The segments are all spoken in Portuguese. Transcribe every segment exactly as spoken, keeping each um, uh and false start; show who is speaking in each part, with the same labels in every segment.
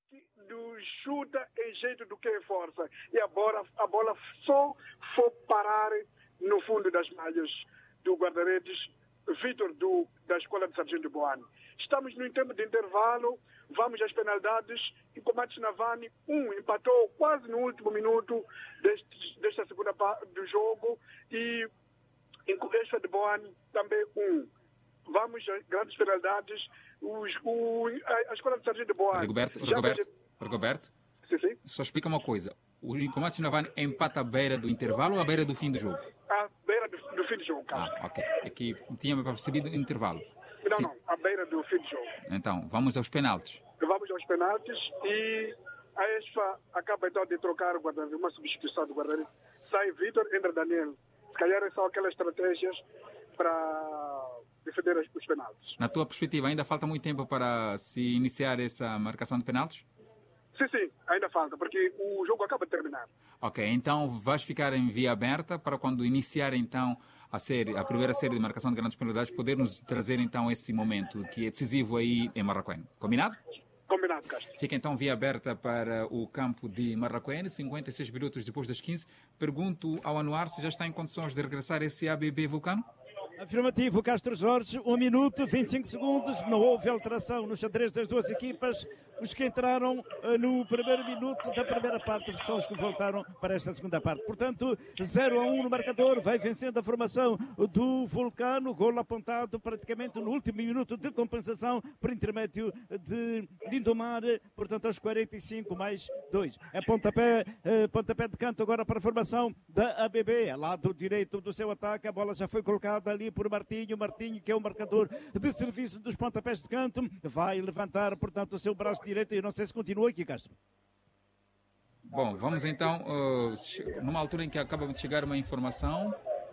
Speaker 1: que do chuta em jeito do que é força. E a bola, a bola só foi parar no fundo das malhas do guarda-redes Vitor do, da Escola de Sargento Boane. Estamos no tempo de intervalo, vamos às penalidades. E Comate Navani, um, empatou quase no último minuto deste, desta segunda parte do jogo. E esta de Boane também um. Vamos às grandes penalidades. Os, o, a, a Escola de Sargento Boane.
Speaker 2: Rigoberto, Rigoberto, Rigoberto,
Speaker 1: sim, sim.
Speaker 2: Só explica uma coisa. O Comate Navani empata à beira do intervalo ou à beira do fim do jogo?
Speaker 1: À beira do, do fim do jogo, Carlos.
Speaker 2: Ah, ok. É que tinha percebido o intervalo.
Speaker 1: Não,
Speaker 2: Sim.
Speaker 1: não, à beira do fim do jogo.
Speaker 2: Então, vamos aos penaltis.
Speaker 1: Vamos aos penaltis e a E S F A acaba então de trocar o guarda-redes, uma substituição do guarda-redes. Sai Vitor, entra Daniel. Se calhar são aquelas estratégias para defender os penaltis.
Speaker 2: Na tua perspectiva, ainda falta muito tempo para se iniciar essa marcação de penaltis?
Speaker 1: Sim, sim, ainda falta, porque o jogo acaba de terminar.
Speaker 2: Ok, então vais ficar em via aberta para quando iniciar então a série, a primeira série de marcação de grandes penalidades, poder nos trazer então esse momento que é decisivo aí em Marraquém. Combinado?
Speaker 1: Combinado, Castro.
Speaker 2: Fica então via aberta para o campo de Marraquém, cinquenta e seis minutos depois das quinze. Pergunto ao Anuar se já está em condições de regressar esse A B B Vulcano?
Speaker 3: Afirmativo, Castro Jorge, um minuto, vinte e cinco segundos, não houve alteração no xadrez das duas equipas. Os que entraram uh, no primeiro minuto da primeira parte são os que voltaram para esta segunda parte. Portanto, zero a um no marcador, vai vencendo a formação do Vulcano, golo apontado praticamente no último minuto de compensação por intermédio de Lindomar, portanto aos quarenta e cinco mais dois. É pontapé, uh, pontapé de canto agora para a formação da A B B, lado direito do seu ataque, a bola já foi colocada ali por Martinho, Martinho que é o marcador de serviço dos pontapés de canto, vai levantar portanto o seu braço direito e não sei se continua aqui, Castro.
Speaker 2: Bom, vamos então, uh, numa altura em que acaba de chegar uma informação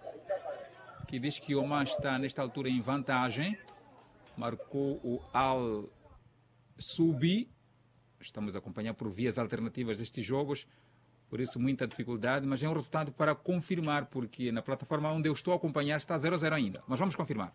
Speaker 2: que diz que o Oman está nesta altura em vantagem, marcou o Al-Subi, estamos a acompanhar por vias alternativas estes jogos, por isso muita dificuldade, mas é um resultado para confirmar, porque na plataforma onde eu estou a acompanhar está zero a zero ainda, mas vamos confirmar.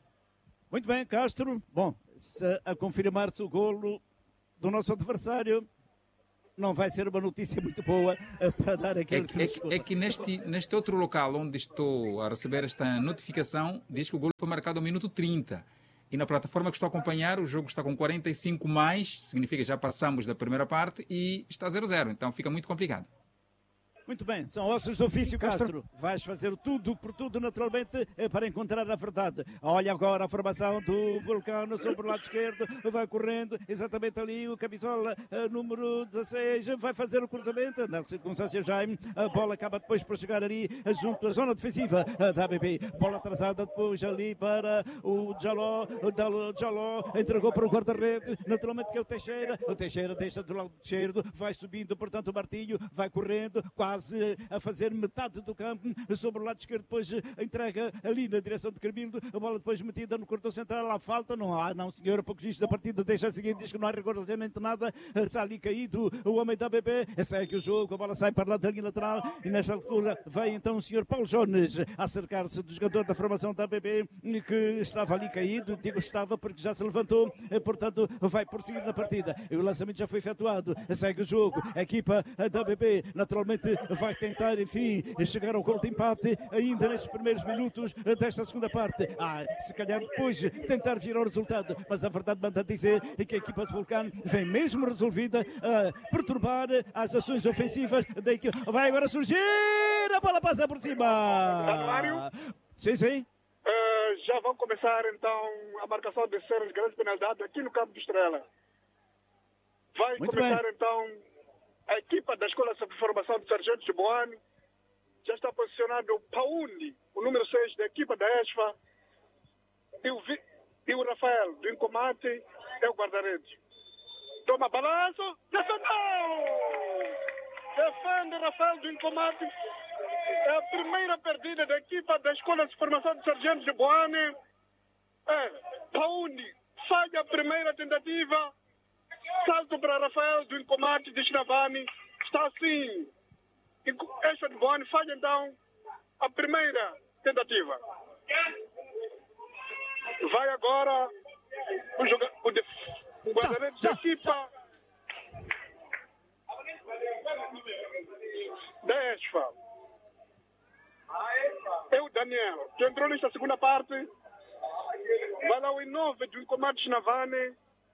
Speaker 3: Muito bem, Castro. Bom, se a confirmar-se o golo do nosso adversário, não vai ser uma notícia muito boa para dar aquele
Speaker 2: é, que, é, que, é que neste, neste outro local onde estou a receber esta notificação, diz que o golo foi marcado ao minuto trinta. E na plataforma que estou a acompanhar, o jogo está com quarenta e cinco mais, significa que já passamos da primeira parte e está zero a zero, então fica muito complicado.
Speaker 3: Muito bem, são ossos do ofício, Castro. Vais fazer tudo por tudo, naturalmente, para encontrar a verdade. Olha agora a formação do Vulcano sobre o lado esquerdo, vai correndo, exatamente ali, o camisola uh, número dezasseis, vai fazer o cruzamento, na circunstância Jaime, a bola acaba depois por chegar ali, junto à zona defensiva uh, da A B B. Bola atrasada depois ali para o Jaló, o Jaló entregou para o guarda-redes, naturalmente que é o Teixeira, o Teixeira deixa do lado esquerdo, vai subindo, portanto o Martinho vai correndo, quase a fazer metade do campo sobre o lado esquerdo, depois entrega ali na direção de Carmilo, a bola depois metida no corredor central, lá falta, não há, não senhor, a poucos instantes da partida, deixa a seguir, diz que não há rigorosamente nada, está ali caído o homem da A B B, segue o jogo, a bola sai para lá da linha lateral e nesta altura vai então o senhor Paulo Jones a cercar-se do jogador da formação da A B B que estava ali caído, digo estava porque já se levantou, portanto vai prosseguir na partida, o lançamento já foi efetuado, segue o jogo, a equipa da A B B naturalmente vai tentar, enfim, chegar ao gol de empate ainda nestes primeiros minutos desta segunda parte. Ah, se calhar depois tentar virar o resultado, mas a verdade manda dizer que a equipa de Vulcano vem mesmo resolvida a perturbar as ações ofensivas da equipa. Vai agora surgir, a bola passa por cima.
Speaker 1: Mário?
Speaker 3: Sim, sim.
Speaker 1: Uh, já vão começar então a marcação de séries grandes penalidades aqui no campo de Estrela. Vai
Speaker 3: Muito
Speaker 1: começar
Speaker 3: bem.
Speaker 1: então a equipa da Escola de Formação de Sargento de Boane. Já está posicionado o Paundi, o número seis da equipa da E S F A. E o, Vi, e o Rafael do Incomate é o guarda-redes. Toma balanço, defendeu! Defende Rafael do Incomate. É a primeira perdida da equipa da Escola de Formação de Sargento de Boane. É, Paundi falha a primeira tentativa. Salto para Rafael do Incomate de Chinavani. Está assim. Esta de Boane falha então a primeira tentativa. Vai agora o, joga, o, o guarda-redes da equipa da ESFA. É o Daniel, que entrou nesta segunda parte. Vai lá o Inove do Incomate Navane.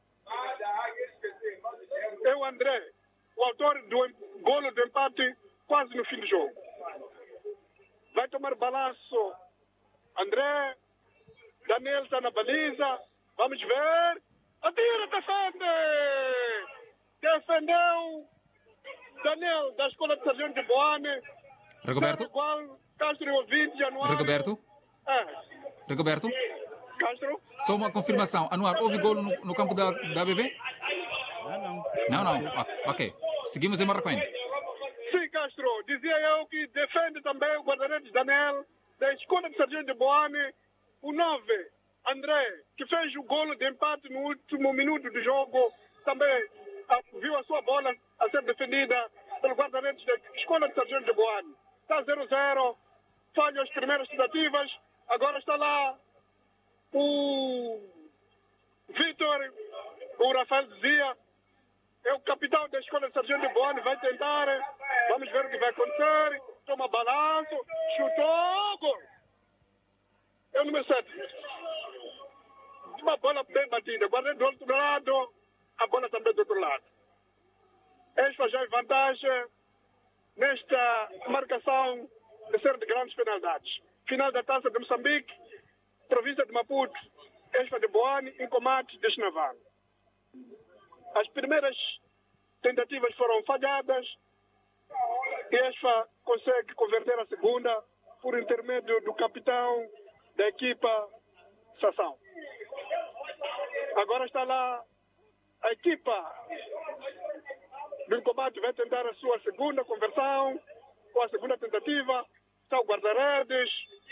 Speaker 1: É o André, o autor do golo do empate quase no fim do jogo. Vai tomar balaço. André, Daniel está na baliza. Vamos ver. Atira, defende! Defendeu Daniel da Escola de Sargento de Boane.
Speaker 2: Rigoberto?
Speaker 1: Igual Castro e ouvinte, Januário.
Speaker 2: Rigoberto?
Speaker 1: É.
Speaker 2: Rigoberto?
Speaker 1: Castro?
Speaker 2: Só uma confirmação. Anuar, houve golo no, no campo da, da A B B?
Speaker 3: Não, não.
Speaker 2: Não, não. Ah, ok. Seguimos em Marraquém.
Speaker 1: Sim, Castro. Dizia eu que defende também o guarda-redes Daniel da Escola de Sargento de Boane. O nove, André, que fez o golo de empate no último minuto do jogo. Também ah, viu a sua bola a ser defendida pelo guarda-redes da Escola de Sargento de Boane. Está zero a zero. Falha as primeiras tentativas. Agora está lá o Vitor, o Rafael dizia, é o capitão da Escola de Sargento de Boane, vai tentar, vamos ver o que vai acontecer, toma balanço, chutou, gol. É o número sete. Uma bola bem batida, guardei do outro lado, a bola também do outro lado. Esta já é vantagem nesta marcação de ser de grandes penalidades. Final da Taça de Moçambique, província de Maputo, ESFA de Boane, Incomate de Chinavane. As primeiras tentativas foram falhadas e a ESFA consegue converter a segunda por intermédio do capitão da equipa Sassão. Agora está lá a equipa do Incomate, vai tentar a sua segunda conversão ou a segunda tentativa. Está o guarda-redes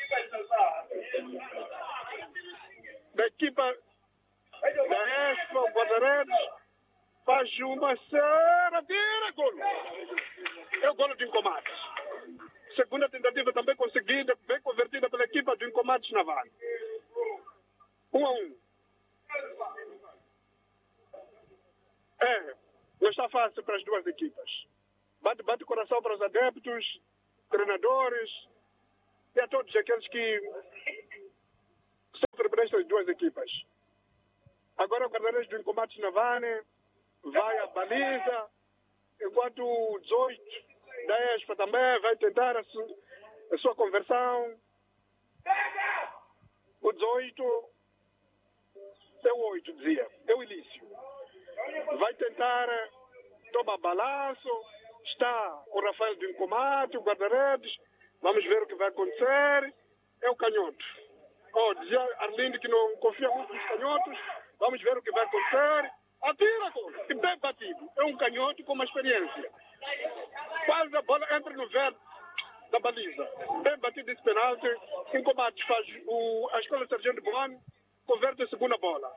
Speaker 1: da equipa da ESFA, o guarda-redes faz uma cera, tira golo. É o golo do Incomate. Segunda tentativa também conseguida, bem convertida pela equipa do Incomate Navane. Um a um. É, não está fácil para as duas equipas. Bate, bate o coração para os adeptos, treinadores e a todos aqueles que sofrem por estas duas equipas. Agora o guarda-redes do Incomate Navane vai à baliza, enquanto o dezoito da ESFA também vai tentar a, su a sua conversão. O dezoito é o oito, dizia, é o Ilício. Vai tentar, toma balanço, está o Rafael do Incomate, o guarda-redes, vamos ver o que vai acontecer. É o canhoto. Oh, dizia Arlindo que não confia muito nos canhotos, vamos ver o que vai acontecer. Atira, gol, e bem batido. É um canhoto com uma experiência. Quase a bola entra no verde da baliza. Bem batido esse penalti. Em combate faz o, a Escola Sargento de Boane, converte a segunda bola.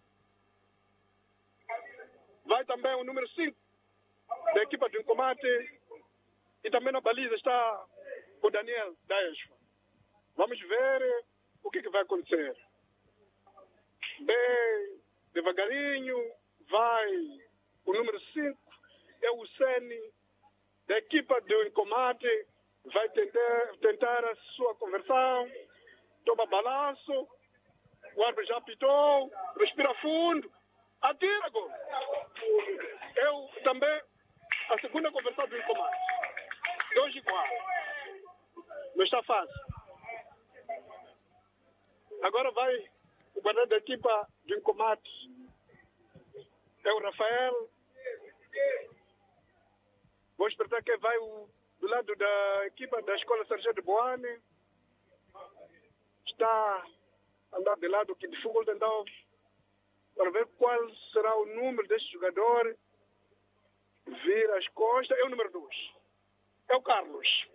Speaker 1: Vai também o número cinco da equipa do Incomate. E também na baliza está o Daniel da ESFA. Vamos ver o que, que vai acontecer. Bem devagarinho vai o número cinco, é o Sene da equipa do Incomate, vai tentar, tentar a sua conversão, toma balanço, o árbitro já apitou, respira fundo, atira, gol. É o, também a segunda conversão do Incomate. Dois igual. Não está fácil. Agora vai o guarda da equipa do Incomate. É o Rafael. Vou esperar que vai o, do lado da equipa da Escola Sargento de Boane. Está a andar de lado, que dificulta então para ver qual será o número deste jogador. Vira as costas. É o número dois. É o Carlos.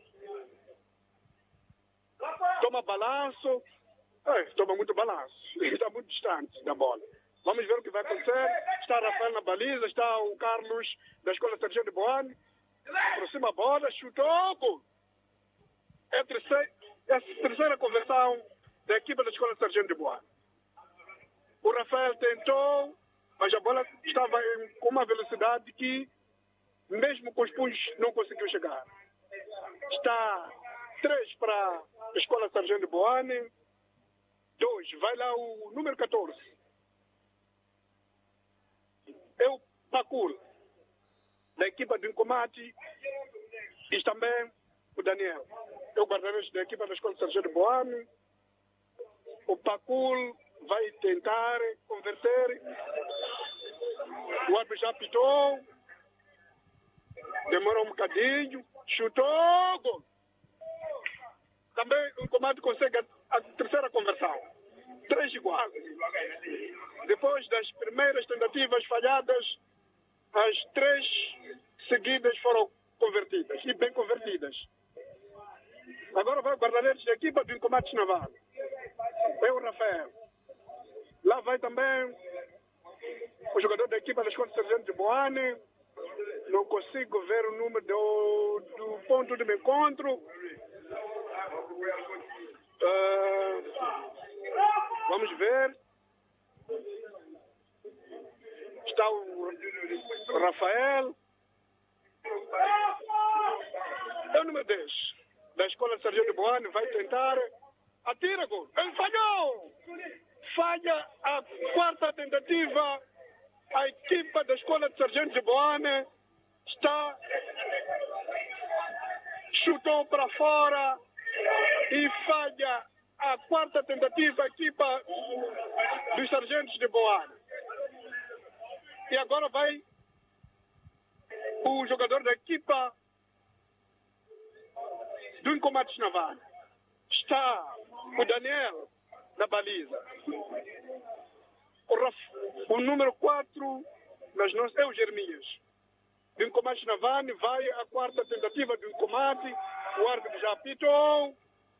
Speaker 1: Toma balanço. É, toma muito balanço. Está muito distante da bola. Vamos ver o que vai acontecer. Está Rafael na baliza, está o Carlos da Escola Sargento de Boane. Aproxima a bola, chutou. Gol. É a terceira, é a terceira conversão da equipa da Escola Sargento de Boane. O Rafael tentou, mas a bola estava em, com uma velocidade que, mesmo com os punhos, não conseguiu chegar. está três para a Escola Sargento Boane, dois, vai lá o número catorze. É o Pacul, da equipa do Incomate, e também o Daniel. É o guarda-redes da equipa da Escola Sargento Boane. O Pacul vai tentar converter. O árbitro já apitou. Demorou um bocadinho. Chutou. Gol. Também o comando consegue a, a terceira conversão. Três iguais. Depois das primeiras tentativas falhadas, as três seguidas foram convertidas. E bem convertidas. Agora vai o guarda-redes da equipa do Incomate Naval. É o Rafael. Lá vai também o jogador da equipa da Escola Sargento de Boane. Não consigo ver o número do, do ponto de encontro. Uh, vamos ver. Está o Rafael. É o número dez da Escola Sargento de Boane. Vai tentar. Atira, gol. Ele falhou. Falha a quarta tentativa. A equipa da Escola de Sargento de Boane está, chutou para fora e falha a quarta tentativa, a equipa dos Sargentos de Boane. E agora vai o jogador da equipa do Incomate Naval. Está o Daniel na baliza. O, Raf, o número quatro, mas não é o Jeremias. Do Incomate Navani vai a quarta tentativa do Incomate. O árbitro já apitou.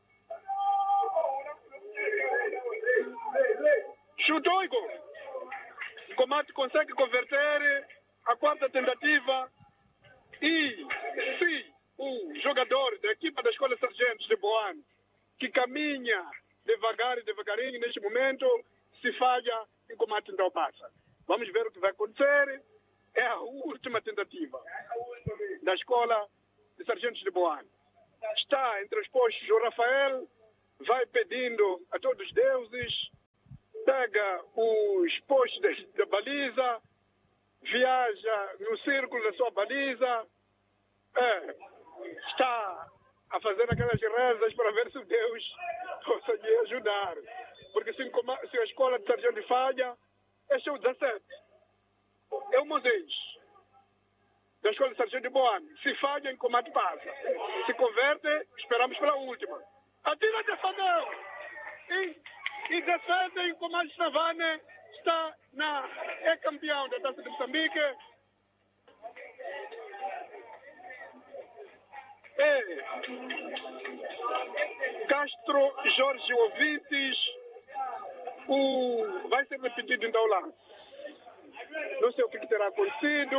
Speaker 1: Chutou e gol. O Incomate consegue converter a quarta tentativa. E se o jogador da equipa da Escola Sargentos de Boane, que caminha devagar e devagarinho neste momento, se falha, o Incomate então passa. Vamos ver o que vai acontecer. É a última tentativa da Escola de Sargentos de Boane. Está entre os postos o Rafael, vai pedindo a todos os deuses, pega os postos da, da baliza, viaja no círculo da sua baliza, é, está a fazer aquelas rezas para ver se Deus possa lhe ajudar. Porque se, se a Escola de Sargento falha, este é o dezassete. É o Moisés, da Escola de Sargento de Boane. Se falha, em combate passa. Se converte, esperamos para a última. Atira defendeu! E, e defende em combate Savane, está na, é campeão da Taça de Moçambique. É Castro Jorge Ouvintes. O, vai ser repetido então lá. Não sei o que terá acontecido.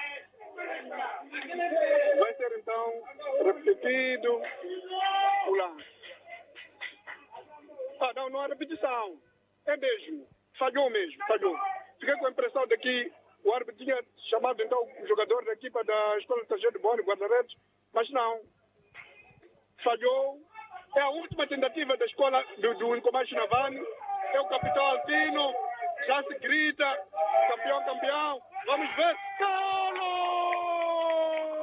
Speaker 1: Vai ser então repetido o lance. Ah, não, não há repetição. É mesmo. Falhou mesmo, falhou. Fiquei com a impressão de que o árbitro tinha chamado então o jogador da equipa da Escola de Sargento de Boane, guarda-redes, mas não. Falhou. É a última tentativa da escola do, do Incomate Navani. É o capitão Altino. Já se grita. Campeão, campeão. Vamos ver. Golo!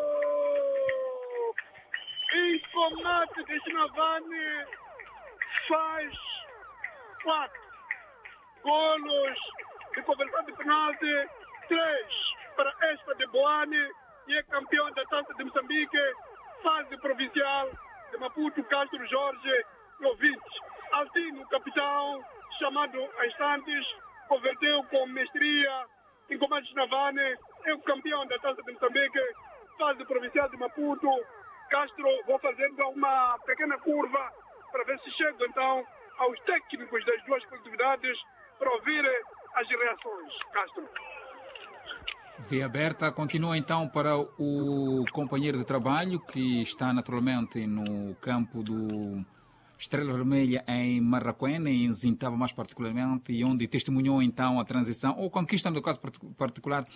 Speaker 1: Incomate de Navani faz quatro golos de conversão de penalti. Três para a Espa de Boane e é campeão da Taça de Moçambique. Fase provincial de Maputo, Castro Jorge Ouvintes. Altino, capitão, chamado a instantes, converteu com mestria. Incomate Navani é o campeão da Taça de Moçambique, fase provincial de Maputo. Castro, vou fazer uma pequena curva para ver se chego então aos técnicos das duas coletividades para ouvir as reações. Castro.
Speaker 2: Via aberta, continua então para o companheiro de trabalho que está naturalmente no campo do Estrela Vermelha em Marraquena, em Zintaba mais particularmente, e onde testemunhou então a transição, ou conquista no caso particular,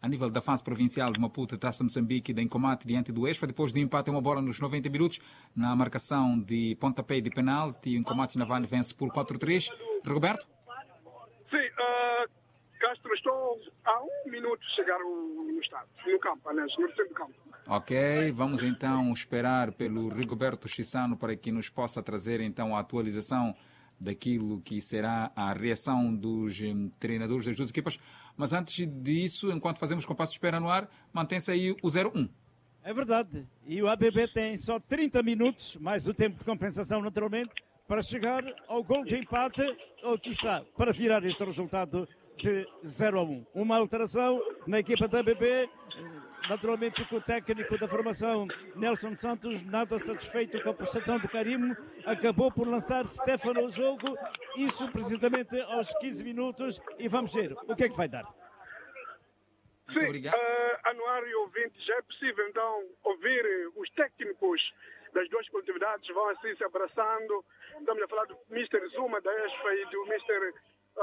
Speaker 2: a nível da fase provincial de Maputo, Taça Moçambique, da Incomate diante do ESFA, depois de empate uma bola nos noventa minutos, na marcação de pontapé de penalti, o Incomate Naval vence por quatro a três. Roberto?
Speaker 1: Sim, uh, Castro, estou a um minuto de chegar no estado, no campo, aliás, no centro do campo.
Speaker 2: Ok, vamos então esperar pelo Rigoberto Chissano para que nos possa trazer então a atualização daquilo que será a reação dos um, treinadores das duas equipas. Mas antes disso, enquanto fazemos compasso de espera no ar, mantém-se aí o zero a um.
Speaker 3: É verdade. E o A B B tem só trinta minutos, mais o tempo de compensação, naturalmente, para chegar ao gol de empate, ou quiçá, para virar este resultado de zero a um. Uma alteração na equipa da A B B, naturalmente com o técnico da formação Nelson Santos, nada satisfeito com a prestação de Karimo, acabou por lançar Stefano ao jogo, isso precisamente aos quinze minutos, e vamos ver o que é que vai dar.
Speaker 2: Muito
Speaker 1: Sim,
Speaker 2: obrigado.
Speaker 1: Uh, Anuário e ouvintes, já é possível então ouvir os técnicos das duas coletividades, vão assim se abraçando. Estamos a falar do mister Zuma da ESFA e do mister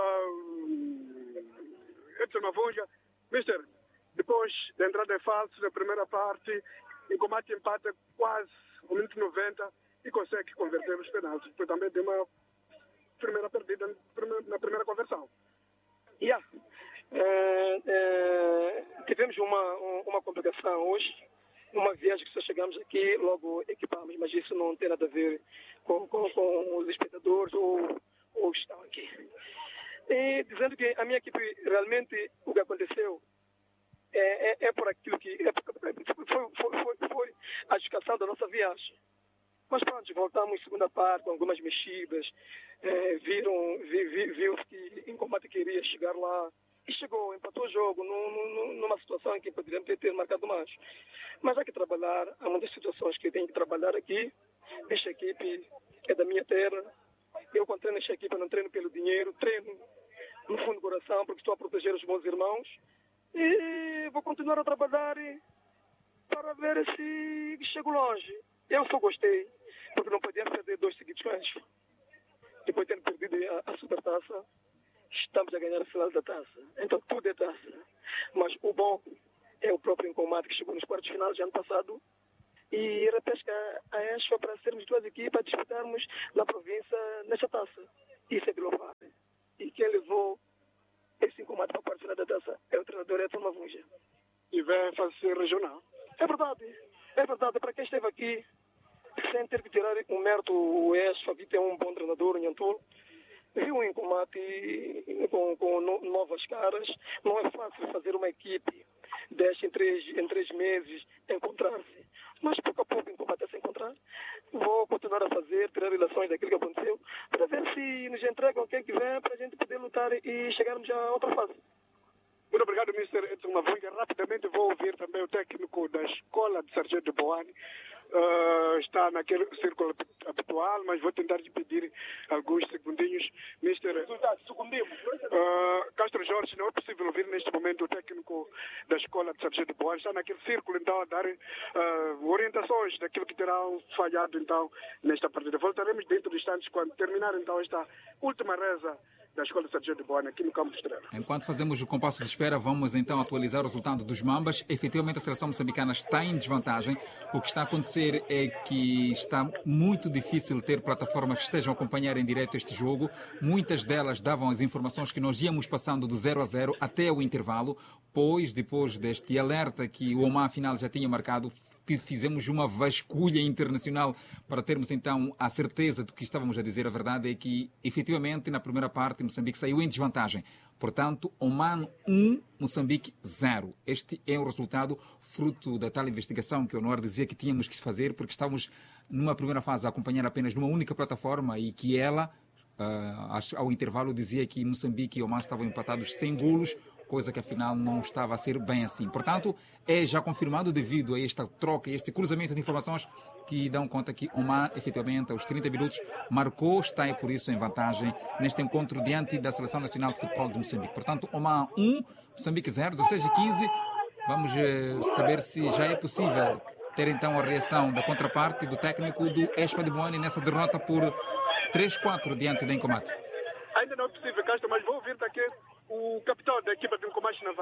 Speaker 1: Uh, Edson Mavunja. mister Depois da entrada em falso na primeira parte, o Incomate empata quase no minuto noventa e consegue converter os penaltis. Foi também de uma primeira perdida na primeira conversão.
Speaker 4: Yeah. É, é, tivemos uma, uma complicação hoje, numa viagem que só chegamos aqui, logo equipamos, mas isso não tem nada a ver com, com, com os espectadores ou, ou que estão aqui. E dizendo que a minha equipe, realmente, o que aconteceu é, é, é por aquilo que é, foi, foi, foi, foi a justificação da nossa viagem. Mas pronto, voltamos em segunda parte, com algumas mexidas, é, viram, vi, vi, viu que em combate queria chegar lá, e chegou, empatou o jogo, num, num, numa situação em que poderíamos ter, ter marcado mais. Mas há que trabalhar, há muitas situações que eu tenho que trabalhar aqui. Esta equipe é da minha terra. Eu, quando treino esta equipe, não treino pelo dinheiro, treino no fundo do coração, porque estou a proteger os meus irmãos. E vou continuar a trabalhar para ver se chego longe. Eu só gostei, porque não podia perder dois seguidos com eles. Depois de ter perdido a, a supertaça, estamos a ganhar a final da taça. Então tudo é taça. Mas o bom é o próprio Incomate, que chegou nos quartos de final de ano passado e repesca a ESFA para sermos duas equipas, disputarmos na província nesta taça. Isso é de louvar. E quem levou esse Incomate para a quarta final da taça é o treinador Edson Mavunja.
Speaker 1: E vai fazer regional.
Speaker 4: É verdade. É verdade. Para quem esteve aqui, sem ter que tirar um mérito, o ESFA tem um bom treinador, o Nhantul. Viu um Incomate com, com no, novas caras. Não é fácil fazer uma equipe desta em três, em três meses encontrar-se. Mas pouco a pouco o Incomate a se encontrar. Vou continuar a fazer, tirar relações daquilo que aconteceu, para ver se nos entregam quem que vem, para a gente poder lutar e chegarmos a outra fase.
Speaker 1: Muito obrigado, mister Edson Mavunja. Rapidamente vou ouvir também o técnico da escola de Sargento de Boane. Uh, está naquele círculo habitual, mas vou tentar lhe pedir alguns segundinhos. mister Uh, Castro Jorge, não é possível ouvir neste momento o técnico da escola de Sargento de Boane. Está naquele círculo, então, a dar uh, orientações daquilo que terão falhado, então, nesta partida. Voltaremos dentro de instantes, quando terminar, então, esta última reza da Escola de Sargento de Boane, aqui no Campo de Estrela.
Speaker 2: Enquanto fazemos o compasso de espera, vamos então atualizar o resultado dos Mambas. Efetivamente, a seleção moçambicana está em desvantagem. O que está a acontecer é que está muito difícil ter plataformas que estejam a acompanhar em direto este jogo. Muitas delas davam as informações que nós íamos passando do zero a zero até o intervalo, pois depois deste alerta que o Oman afinal já tinha marcado, fizemos uma vasculha internacional para termos então a certeza do que estávamos a dizer. A verdade é que, efetivamente, na primeira parte, Moçambique saiu em desvantagem. Portanto, Oman um, Moçambique zero. Este é o resultado fruto da tal investigação que o Noar dizia que tínhamos que fazer, porque estávamos numa primeira fase a acompanhar apenas numa única plataforma e que ela, uh, ao intervalo, dizia que Moçambique e Oman estavam empatados sem golos, coisa que afinal não estava a ser bem assim. Portanto, é já confirmado devido a esta troca, a este cruzamento de informações que dão conta que Oman, efetivamente, aos trinta minutos, marcou, está e por isso em vantagem neste encontro diante da Seleção Nacional de Futebol de Moçambique. Portanto, Oman um, Moçambique zero, dezesseis e quinze. Vamos eh, saber se já é possível ter então a reação da contraparte do técnico do ESFA de Boane nessa derrota por três a quatro diante da Incomate.
Speaker 1: Ainda não é possível, Castro, mas vou ouvir daqui o capitão da equipa do Incomate Navani,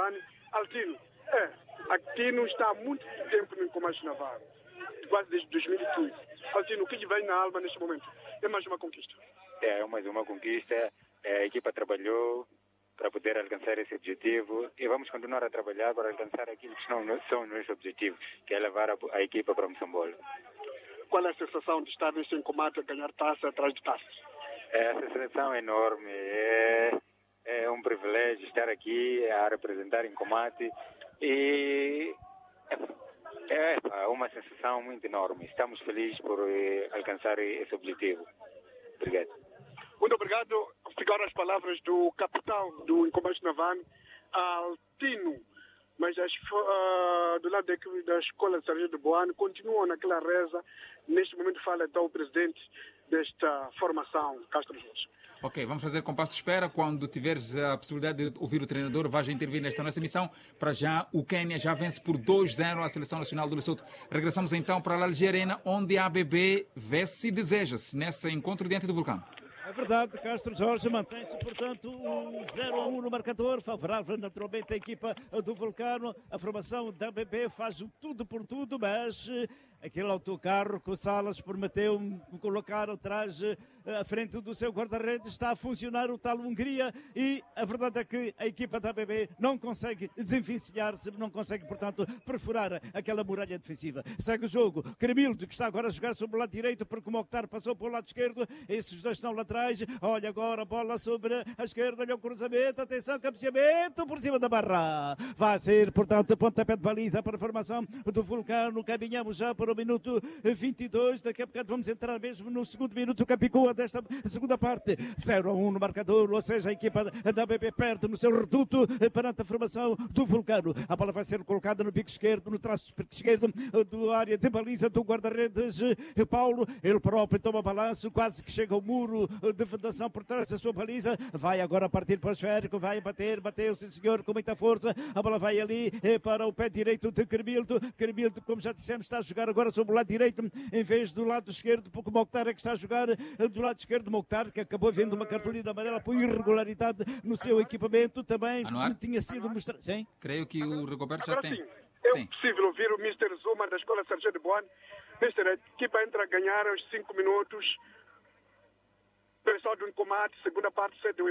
Speaker 1: Altino, é, Altino está há muito tempo no comando naval, quase desde dois mil e doze. Altino, o que vem na alma neste momento? É mais uma conquista.
Speaker 5: É mais uma conquista. A equipa trabalhou para poder alcançar esse objetivo e vamos continuar a trabalhar para alcançar aquilo que são, são os nossos objetivos, que é levar a, a equipa para Moçambola.
Speaker 1: Qual é a sensação de estar neste combate a ganhar taça atrás de taça?
Speaker 5: É, a sensação é enorme. É, é um privilégio estar aqui a representar em combate e é, é uma sensação muito enorme. Estamos felizes por eh, alcançar esse objetivo. Obrigado.
Speaker 1: Muito obrigado. Ficaram as palavras do capitão do Combate Navan, Altino. Mas as, uh, do lado da, da Escola de Sargento de Boane continuam naquela reza. Neste momento fala então o presidente desta formação, Castro Jorge.
Speaker 2: Ok, vamos fazer compasso de espera. Quando tiveres a possibilidade de ouvir o treinador, vais intervir nesta nossa emissão. Para já, o Quênia já vence por dois a zero a Seleção Nacional do Lesotho. Regressamos então para a Alger Arena, onde a A B B vê-se e deseja-se nesse encontro diante do Vulcão.
Speaker 3: É verdade, Castro Jorge mantém-se, portanto, o zero a um no marcador, favorável naturalmente à equipa do Vulcano. A formação da A B B faz o tudo por tudo, mas aquele autocarro que o Salas prometeu colocar atrás, à frente do seu guarda-redes, está a funcionar o tal Hungria e a verdade é que a equipa da A B B não consegue desenvencilhar-se, não consegue, portanto, perfurar aquela muralha defensiva. Segue o jogo, Cremildo, que está agora a jogar sobre o lado direito, porque o Mokhtar passou para o lado esquerdo, esses dois estão lá atrás. Olha agora a bola sobre a esquerda, olha o cruzamento, atenção, cabeceamento por cima da barra. Vai ser, portanto, pontapé de baliza para a formação do Vulcano. Caminhamos já para o minuto vinte e dois. Daqui a bocado vamos entrar mesmo no segundo minuto Capicua desta segunda parte. zero a um no marcador, ou seja, a equipa da A B B perde no seu reduto perante a formação do Vulcano. A bola vai ser colocada no bico esquerdo, no traço esquerdo da área de baliza do guarda-redes Paulo. Ele próprio toma balanço, quase que chega ao muro de fundação por trás da sua baliza. Vai agora partir para o esférico, vai bater, bateu, sim senhor, com muita força. A bola vai ali para o pé direito de Cremildo. Cremildo, como já dissemos, está a jogar agora sobre o lado direito em vez do lado esquerdo, porque o Mokhtar é que está a jogar do lado esquerdo. Mokhtar, que acabou vendo uma cartolina amarela por irregularidade no seu equipamento, também
Speaker 2: Anuar?
Speaker 3: tinha sido mostrado. Sim?
Speaker 2: Creio que o Rigoberto já
Speaker 1: Agora
Speaker 2: tem.
Speaker 1: sim, é
Speaker 2: Sim.
Speaker 1: possível ouvir o mister Zuma da Escola Sargento de Boane. mister, a equipa entra a ganhar aos cinco minutos. Pessoal do combate, segunda parte, sete